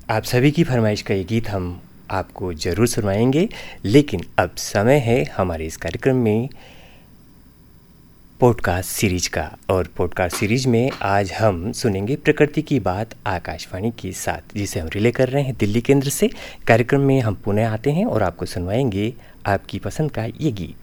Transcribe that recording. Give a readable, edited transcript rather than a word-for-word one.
आप सभी की फरमाइश का ये गीत हम आपको ज़रूर सुनाएंगे, लेकिन अब समय है हमारे इस कार्यक्रम में पॉडकास्ट सीरीज का। और पॉडकास्ट सीरीज में आज हम सुनेंगे प्रकृति की बात आकाशवाणी के साथ, जिसे हम रिले कर रहे हैं दिल्ली केंद्र से। कार्यक्रम में हम पुनः आते हैं और आपको सुनवाएंगे आपकी पसंद का ये गीत।